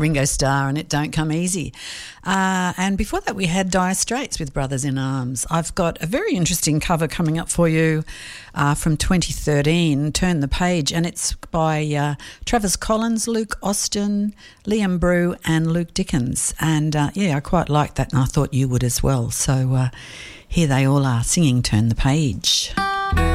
Ringo Starr and It Don't Come Easy. And before that we had Dire Straits with Brothers in Arms. I've got a very interesting cover coming up for you from 2013, Turn the Page, and it's by Travis Collins, Luke Austin, Liam Brew and Luke Dickens. And I quite like that and I thought you would as well. So here they all are singing Turn the Page.